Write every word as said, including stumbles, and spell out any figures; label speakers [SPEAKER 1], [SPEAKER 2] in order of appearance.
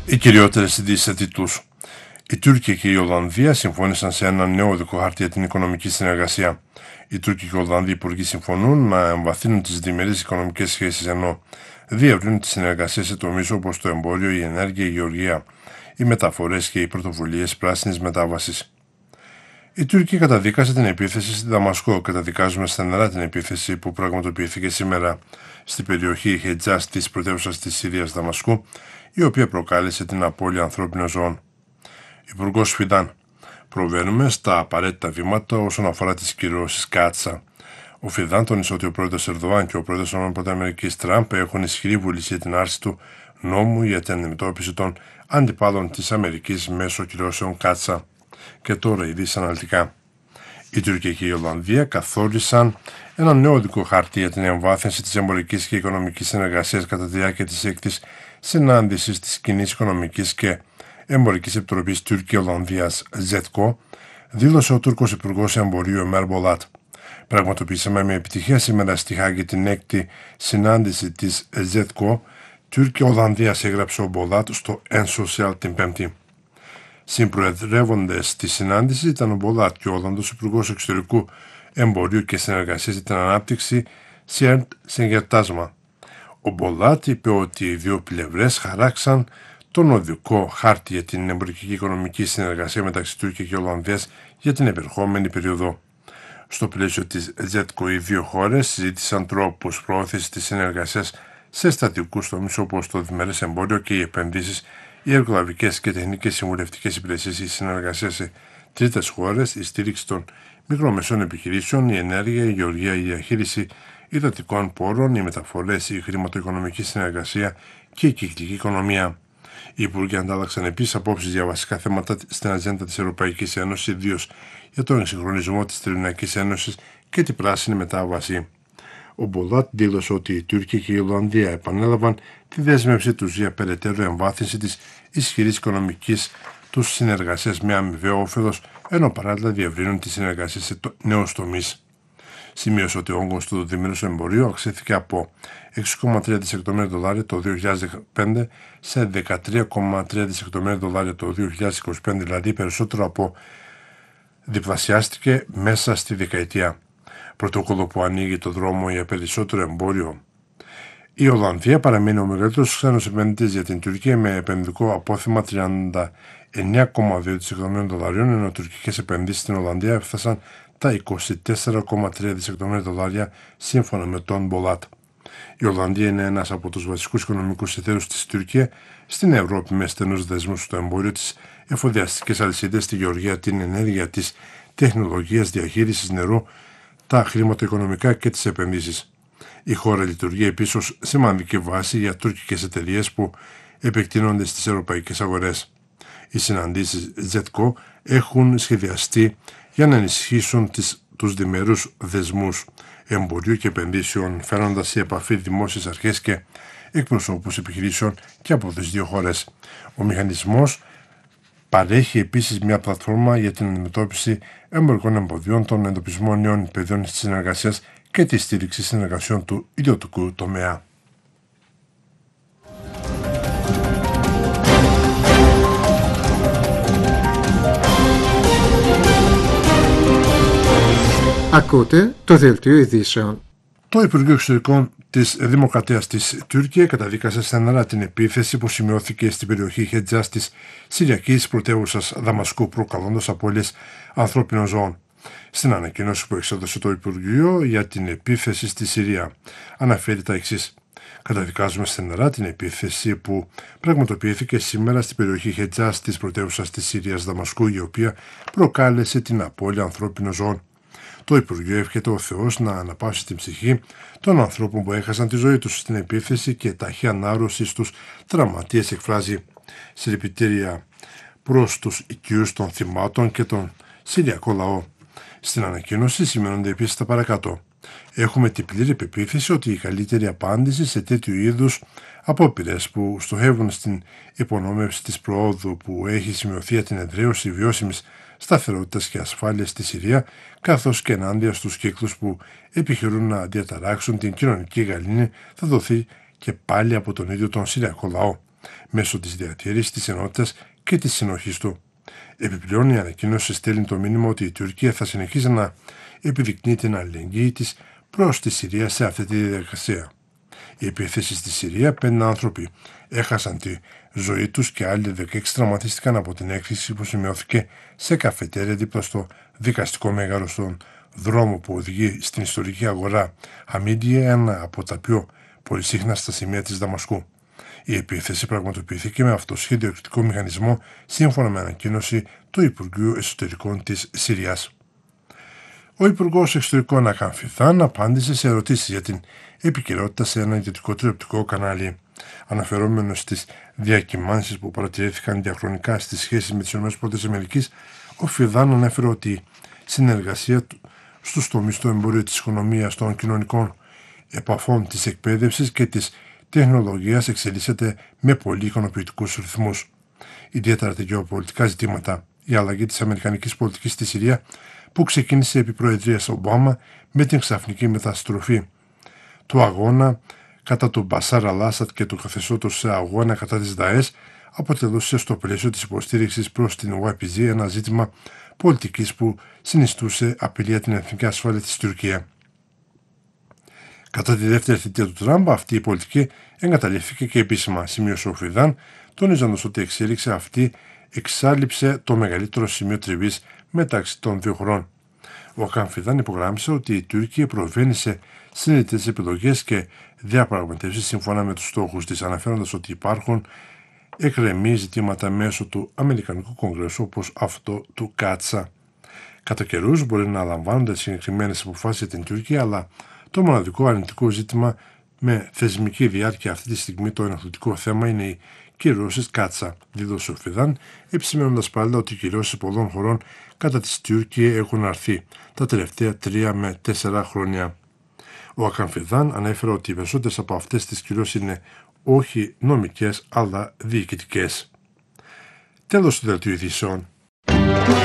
[SPEAKER 1] Οι κυριότερες ειδήσεις σε τίτλους. Η Τουρκία και η Ολλανδία συμφώνησαν σε ένα νέο οδικό χάρτη για την οικονομική συνεργασία. Οι Τούρκοι και οι Ολλανδοί υπουργοί συμφωνούν να εμβαθύνουν τις διμερείς οικονομικές σχέσεις, ενώ διευρύνουν τη συνεργασία σε τομείς όπως το εμπόριο, η ενέργεια, η γεωργία, οι μεταφορές και οι πρωτοβουλίες πράσινης μετάβασης. Η Τουρκία καταδίκασε την επίθεση στη Δαμασκό. Καταδικάζουμε στεναρά την επίθεση που πραγματοποιήθηκε σήμερα στην περιοχή Χετζάς της πρωτεύουσας της Συρίας Δαμασκού, η οποία προκάλεσε την απώλεια ανθρώπινων ζώων. Υπουργός Φιντάν. Προβαίνουμε στα απαραίτητα βήματα όσον αφορά τις κυρώσεις Κάτσα. Ο Φιντάν τόνισε ότι ο πρόεδρος Ερντογάν και ο πρόεδρος της ΗΠΑ Τραμπ έχουν ισχυρή βούληση για την άρση του νόμου για την αντιμετώπιση των αντιπάλων της Αμερικής μέσω κυρώσεων Κάτσα. Και τώρα ειδήσεις αναλυτικά. Η Τουρκία και η Ολλανδία καθόρισαν ένα νέο οδικό χάρτη για την εμβάθυνση της εμπορικής και οικονομικής συνεργασίας κατά τη διάρκεια της έκτης συνάντησης της Κοινής Οικονομικής και Εμπορικής Επιτροπής Τουρκία-Ολλανδίας ΖΕΤΚΟ, δήλωσε ο Τούρκος Υπουργός Εμπορίου Εμέρ Μπολάτ. Πραγματοποιήσαμε με επιτυχία σήμερα στη Χάγη την έκτη συνάντηση της ΖΕΤΚΟ. Τουρκία-Ολλανδίας, έγραψε ο Μπολάτ στο Ensocial την Πέμπτη. Συμπροεδρεύοντες τη συνάντηση ήταν ο Μπολάτ και ο Ολλανδός Υπουργός Εξωτερικού Εμπορίου και Συνεργασίας για την Ανάπτυξη Σιέρντ Σενγκερτάσμα. Ο Μπολάτ είπε ότι οι δύο πλευρές χαράξαν τον οδικό χάρτη για την εμπορική και οικονομική συνεργασία μεταξύ Τουρκία και Ολλανδίας για την επερχόμενη περίοδο. Στο πλαίσιο της ΖΕΤΚΟ, οι δύο χώρες συζήτησαν τρόπους προώθησης της συνεργασίας σε στατικούς τομείς όπως το διμερές εμπόριο και οι επενδύσεις, οι εργολαβικές και τεχνικές συμβουλευτικές υπηρεσίες, η συνεργασία σε τρίτες χώρες, η στήριξη των μικρομεσαίων επιχειρήσεων, η ενέργεια, η γεωργία, η διαχείριση υδατικών πόρων, οι μεταφορές, η χρηματοοικονομική συνεργασία και η κυκλική οικονομία. Οι υπουργοί αντάλλαξαν επίσης απόψεις για βασικά θέματα στην ατζέντα της Ευρωπαϊκής Ένωσης, ιδίως για τον εξυγχρονισμό της Τελωνειακής Ένωσης και την πράσινη μετάβαση. Ο Μπολάτ δήλωσε ότι η Τουρκία και η Ολλανδία επανέλαβαν τη δέσμευσή τους για περαιτέρω εμβάθυνση της ισχυρής οικονομικής τους συνεργασίας με αμοιβαίο όφελος, ενώ παράλληλα διευρύνουν τη συνεργασία σε νέους τομείς. Σημείωσε ότι ο όγκος του διμερούς εμπορίου αυξήθηκε από έξι κόμμα τρία δισεκατομμύρια δολάρια το δύο χιλιάδες δεκαπέντε σε δεκατρία κόμμα τρία δισεκατομμύρια δολάρια το δύο χιλιάδες είκοσι πέντε, δηλαδή περισσότερο από διπλασιάστηκε μέσα στη δεκαετία. Πρωτόκολλο που ανοίγει το δρόμο για περισσότερο εμπόριο. Η Ολλανδία παραμένει ο μεγαλύτερος ξένος επενδυτής για την Τουρκία με επενδυτικό απόθεμα τριάντα εννέα κόμμα δύο δισεκατομμύρια δολαρίων, ενώ τουρκικές επενδύσεις στην Ολλανδία έφτασαν τα είκοσι τέσσερα κόμμα τρία δισεκατομμύρια δολάρια σύμφωνα με τον Μπολάτ. Η Ολλανδία είναι ένας από τους βασικούς οικονομικούς εταίρους της Τουρκία στην Ευρώπη με στενούς δεσμούς στο εμπόριο, τις εφοδιαστικές αλυσίδες, τη γεωργία, την ενέργεια, τις τεχνολογίες διαχείρισης νερού, τα χρηματοοικονομικά και τις επενδύσεις. Η χώρα λειτουργεί επίσης ως σημαντική βάση για τουρκικές εταιρείες που επεκτείνονται στις ευρωπαϊκές αγορές. Οι συναντήσεις ΖΕΤΚΟ έχουν σχεδιαστεί για να ενισχύσουν τις, τους διμερούς δεσμούς εμπορίου και επενδύσεων, φέρνοντας σε επαφή δημόσιες αρχές και εκπροσώπους επιχειρήσεων και από τις δύο χώρες. Ο μηχανισμός παρέχει επίσης μια πλατφόρμα για την αντιμετώπιση εμπορικών εμποδιών, τον εντοπισμό νέων πεδίων της συνεργασίας και τη στήριξη συνεργασιών του ιδιωτικού τομέα.
[SPEAKER 2] Ακούτε το δελτίο ειδήσεων.
[SPEAKER 1] Το Υπουργείο Εξωτερικών της Δημοκρατίας της Τουρκία καταδίκασε στεναρά την επίθεση που σημειώθηκε στην περιοχή Χετζάς της Συριακής πρωτεύουσας Δαμασκού, προκαλώντας απώλειες ανθρώπινων ζώων. Στην ανακοίνωση που εξέδωσε το Υπουργείο για την επίθεση στη Συρία, αναφέρει τα εξής. Καταδικάζουμε στεναρά την επίθεση που πραγματοποιήθηκε σήμερα στην περιοχή Χετζάς της πρωτεύουσας της Συρίας Δαμασκού, η οποία προκάλεσε την απώλεια ανθρώπινων ζώων. Το Υπουργείο εύχεται ο Θεός να αναπαύσει την ψυχή των ανθρώπων που έχασαν τη ζωή τους στην επίθεση και ταχύ ανάρρωση στους τραυματίες. Εκφράζει συλληπιτήρια προς τους οικείους των θυμάτων και τον Συριακό λαό. Στην ανακοίνωση σημαίνονται επίσης τα παρακάτω. Έχουμε την πλήρη πεποίθηση ότι η καλύτερη απάντηση σε τέτοιου είδους απόπειρες που στοχεύουν στην υπονόμευση της προόδου που έχει σημειωθεί για την εδραίωση βιώσιμης σταθερότητας και ασφάλειας στη Συρία, καθώς και ενάντια στους κύκλους που επιχειρούν να διαταράξουν την κοινωνική γαλήνη, θα δοθεί και πάλι από τον ίδιο τον Συριακό λαό. μέσω της διατήρησης της ενότητας και της συνοχής του. Επιπλέον, η ανακοίνωση στέλνει το μήνυμα ότι η Τουρκία θα συνεχίζει να επιδεικνύει την αλληλεγγύη της προς τη Συρία σε αυτή τη διαδικασία. Οι επιθέσεις στη Συρία, πέντε άνθρωποι έχασαν τη ζωή τους και άλλοι δεκαέξι τραυματίστηκαν από την έκρηξη που σημειώθηκε σε καφετέρια δίπλα στο δικαστικό μέγαρο στον δρόμο που οδηγεί στην ιστορική αγορά Χαμίντια, ένα από τα πιο πολυσύχναστα σημεία της Δαμασκού. Η επίθεση πραγματοποιήθηκε με αυτοσχέδιο εκρηκτικό μηχανισμό σύμφωνα με ανακοίνωση του Υπουργείου Εσωτερικών της Συρίας. Ο Υπουργός Εξωτερικών Ακάν Φιθάν απάντησε σε ερωτήσεις για την επικαιρότητα σε ένα ιδιωτικό τηλεοπτικό κανάλι. Αναφερόμενος στις διακυμάνσεις που παρατηρήθηκαν διαχρονικά στις σχέσεις με τις ΗΠΑ, ο Φιθάν ανέφερε ότι η συνεργασία του στους τομείς του εμπορίου, της οικονομίας, των κοινωνικών επαφών, της εκπαίδευσης και της τεχνολογίας εξελίσσεται με πολύ ικανοποιητικούς ρυθμούς. Ιδιαίτερα τα γεωπολιτικά ζητήματα, η αλλαγή της αμερικανικής πολιτικής στη Συρία που ξεκίνησε επί προεδρίας Ομπάμα με την ξαφνική μεταστροφή του αγώνα κατά του Μπασάρ Αλ-Άσαντ και του καθεστώτος σε αγώνα κατά της ΔΑΕΣ, αποτελούσε στο πλαίσιο της υποστήριξης προς την γουάι πι τζι ένα ζήτημα πολιτικής που συνιστούσε απειλή για την εθνική ασφάλεια της Τουρκία. Κατά τη δεύτερη θητεία του Τραμπ, αυτή η πολιτική εγκαταλείφθηκε και επίσημα, σημείωσε ο Φιθάν, τονίζοντας ότι η εξέλιξη αυτή εξάλληψε το μεγαλύτερο σημείο τριβής μεταξύ των δύο χωρών. Ο Ακάν Φιθάν υπογράμμισε ότι η Τουρκία προβαίνει σε συνειδητές επιλογές και διαπραγματεύσεις σύμφωνα με τους στόχους της, αναφέροντας ότι υπάρχουν εκρεμεί ζητήματα μέσω του Αμερικανικού Κογκρέσου όπως αυτό του Κάτσα. Κατά καιρούς μπορεί να λαμβάνονται συγκεκριμένες αποφάσεις για την Τουρκία, αλλά το μοναδικό αρνητικό ζήτημα με θεσμική διάρκεια αυτή τη στιγμή το ενοχλητικό θέμα είναι οι κυρώσεις Κάτσα, δήλωσε ο Φιθάν, επισημαίνοντας πάλι ότι οι κυρώσεις πολλών χωρών κατά της Τουρκία έχουν αρθεί τα τελευταία τρία με τέσσερα χρόνια. Ο Ακάν Φιθάν ανέφερε ότι οι περισσότερες από αυτές τις κυρώσεις είναι όχι νομικές αλλά διοικητικές. Τέλος του δελτίου ειδήσεων.